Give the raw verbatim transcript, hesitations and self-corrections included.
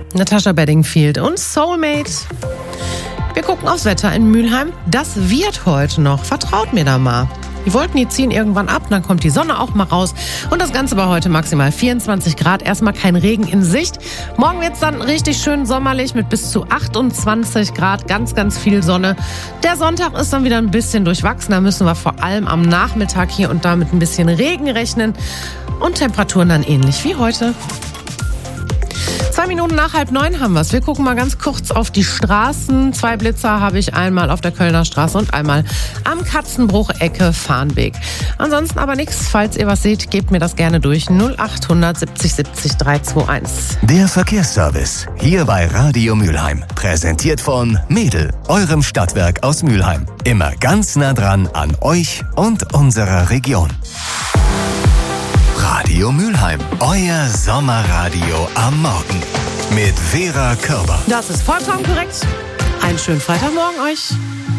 Natascha Bedingfield und Soulmate. Wir gucken aufs Wetter in Mülheim. Das wird heute noch. Vertraut mir da mal. Die Wolken, die ziehen irgendwann ab, dann kommt die Sonne auch mal raus. Und das Ganze bei heute maximal vierundzwanzig Grad. Erstmal kein Regen in Sicht. Morgen wird es dann richtig schön sommerlich mit bis zu achtundzwanzig Grad. Ganz, ganz viel Sonne. Der Sonntag ist dann wieder ein bisschen durchwachsen. Da müssen wir vor allem am Nachmittag hier und da mit ein bisschen Regen rechnen. Und Temperaturen dann ähnlich wie heute. Zwei Minuten nach halb neun haben wir es. Wir gucken mal ganz kurz auf die Straßen. Zwei Blitzer habe ich, einmal auf der Kölner Straße und einmal am Katzenbruch Ecke Farnweg. Ansonsten aber nichts. Falls ihr was seht, gebt mir das gerne durch. null acht hundert siebzig siebzig dreihundertzweiundzwanzig. Der Verkehrsservice hier bei Radio Mülheim. Präsentiert von Mädel, eurem Stadtwerk aus Mülheim. Immer ganz nah dran an euch und unserer Region. Radio Mülheim, euer Sommerradio am Morgen mit Vera Körber. Das ist vollkommen korrekt. Einen schönen Freitagmorgen euch.